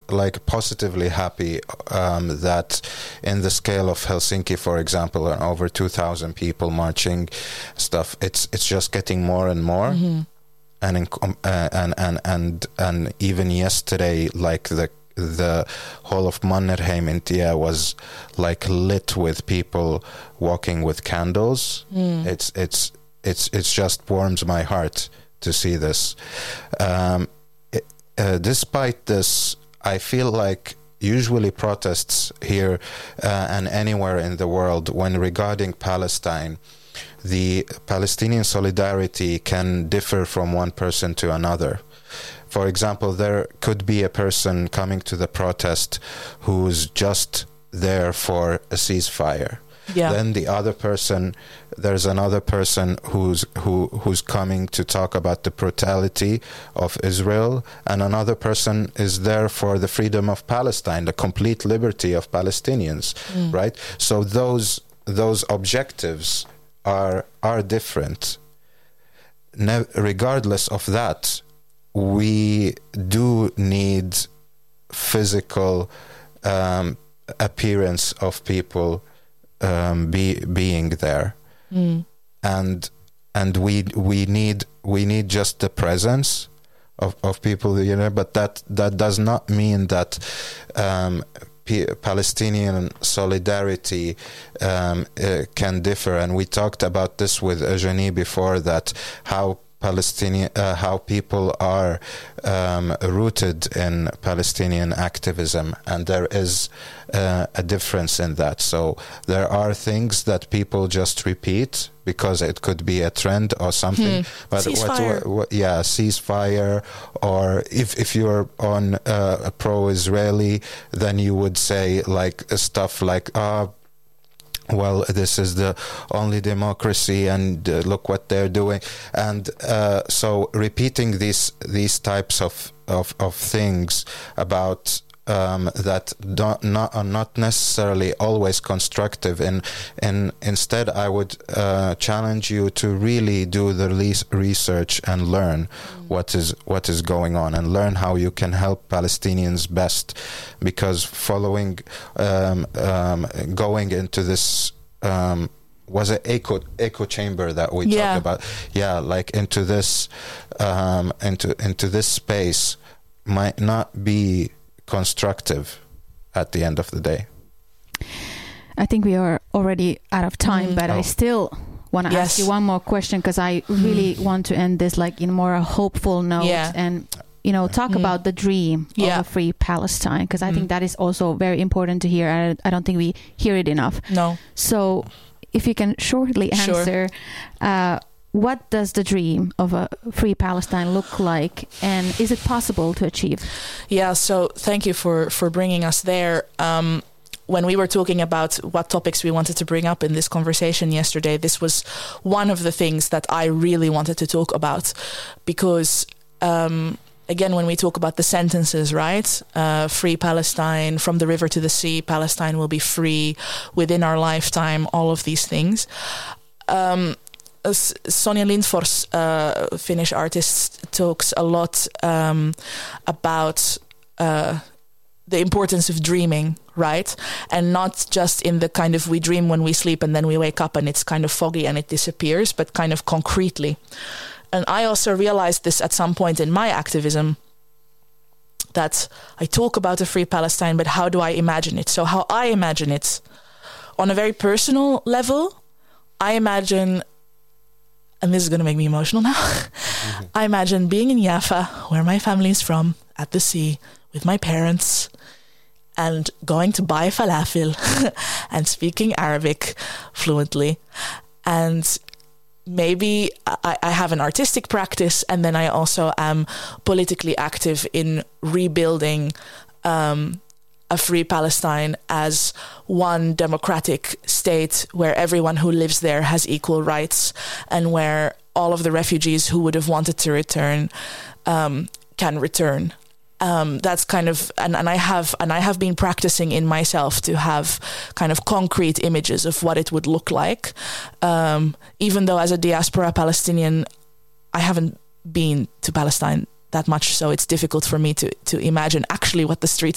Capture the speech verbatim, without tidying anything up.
like positively happy um, that in the scale of Helsinki, for example, over two thousand people marching, stuff. It's it's just getting more and more, mm-hmm. and in, uh, and and and and even yesterday, like the. the whole of Mannerheim in Tie was like lit with people walking with candles. Mm. It's it's it's it's just warms my heart to see this. Um, it, uh, despite this, I feel like usually protests here uh, and anywhere in the world when regarding Palestine, the Palestinian solidarity can differ from one person to another. For example, there could be a person coming to the protest who's just there for a ceasefire. Yeah. Then the other person, there's another person who's who who's coming to talk about the brutality of Israel, and another person is there for the freedom of Palestine, the complete liberty of Palestinians, mm. right? So those those objectives are are different. Ne- regardless of that, we do need physical um, appearance of people um, be, being there, mm. and and we we need we need just the presence of, of people, you know. But that that does not mean that um, P- Palestinian solidarity um, uh, can differ. And we talked about this with Eugenie before, that how. Palestinian, uh, how people are um, rooted in Palestinian activism, and there is uh, a difference in that. So there are things that people just repeat because it could be a trend or something. Hmm. But ceasefire. What, what, yeah, ceasefire, or if if you're on uh, a pro-Israeli, then you would say like stuff like ah. Uh, well, this is the only democracy, and uh, look what they're doing. And uh, so repeating these these types of, of, of things about um, that don't, not, are not necessarily always constructive. And, and instead, I would uh, challenge you to really do the research and learn mm. what is what is going on, and learn how you can help Palestinians best. Because following, um, um, going into this um, was an echo echo chamber that we yeah. talked about. Yeah, like into this um, into into this space might not be constructive at the end of the day. I think we are already out of time, mm. but oh. I still want to yes. ask you one more question, because I really mm. want to end this like in more a hopeful note yeah. and you know talk mm. about the dream yeah. of a free Palestine, because I mm. think that is also very important to hear. I, I don't think we hear it enough. No. So if you can shortly answer, sure. uh, what does the dream of a free Palestine look like, and is it possible to achieve? Yeah, so thank you for, for bringing us there. Um, when we were talking about what topics we wanted to bring up in this conversation yesterday, this was one of the things that I really wanted to talk about, because um, again, when we talk about the sentences, right? Uh, free Palestine, from the river to the sea, Palestine will be free within our lifetime, all of these things. Um, Sonja Lindfors, uh, Finnish artist, talks a lot um, about uh, the importance of dreaming, right? And not just in the kind of we dream when we sleep and then we wake up and it's kind of foggy and it disappears, but kind of concretely. And I also realized this at some point in my activism, that I talk about a free Palestine, but how do I imagine it? So how I imagine it, on a very personal level, I imagine... and this is going to make me emotional now. Mm-hmm. I imagine being in Jaffa, where my family is from, at the sea, with my parents, and going to buy falafel and speaking Arabic fluently. And maybe I, I have an artistic practice, and then I also am politically active in rebuilding um, a free Palestine as one democratic state where everyone who lives there has equal rights, and where all of the refugees who would have wanted to return um, can return. Um, that's kind of, and, and I have, and I have been practicing in myself to have kind of concrete images of what it would look like. Um, even though as a diaspora Palestinian, I haven't been to Palestine that much, so it's difficult for me to to imagine actually what the streets